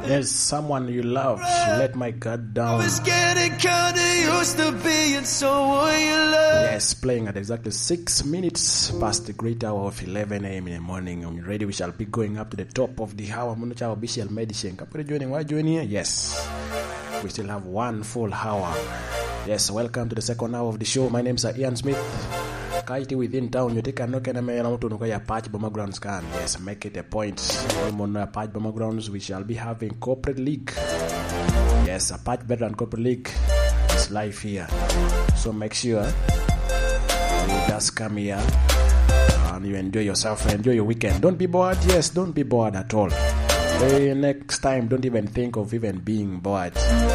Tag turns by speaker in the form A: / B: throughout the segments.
A: There's someone you love. Let my guard down.
B: was getting kinda used to being someone you love.
A: Yes, playing at exactly 6 minutes past the great hour of 11 a.m. in the morning. On radio, we shall be going up to the top of the hour. Munucha official medicine. Kapure joining. Why join here? Yes. We still have 1 full hour. Yes, welcome to the second hour of the show. My name is Ian Smith. Kaiti within town, you take a knock and a man out to your patch bomber grounds can. Yes, make it a point. On patch bomber grounds, we shall be having corporate league. Yes, a patch better than corporate league is live here. So make sure you just come here and you enjoy yourself and enjoy your weekend. Don't be bored. Yes, don't be bored at all. Next time, don't even think of even being bored.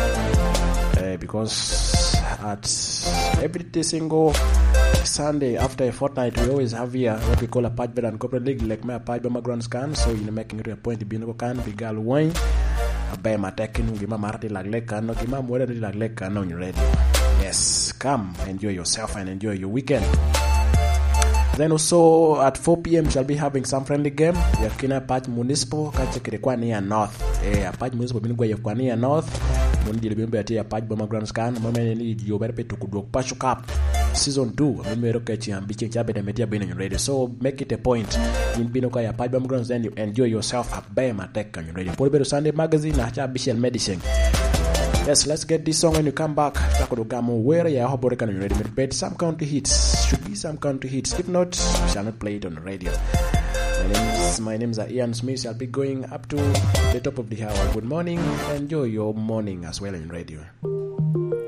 A: Because at every single Sunday after a fortnight, we always have here what we call a patch better and corporate league, like my patch bomber grounds can. So you're making it a point to be no can be gal wine. A bay my taking, give my marty like leg can, give my mother like leg can on your radio. Yes, come enjoy yourself and enjoy your weekend. Then also at 4 p.m. shall be having some friendly game. Yakina patch municipal kachekire kwa near north. A patch municipal binugwa yakwa near north. Mundi libimbe ati ya patch bomber grounds can. Mame ni yoberpe tukudok pashu cup. Season 2, mimi rokechi ambiche chabe de media been on radio. So make it a point. In binoka ya patch bomber grounds, then you enjoy yourself a bema tech on your radio. Polbedo Sunday magazine na chabishel medicine. Yes, let's get this song when you come back. Takodogamu where ya hobo can you ready bed some country hits. Should be some country hits. If not, we shall not play it on the radio. My name is Ian Smith. I'll be going up to the top of the hour. Good morning. Enjoy your morning as well in radio.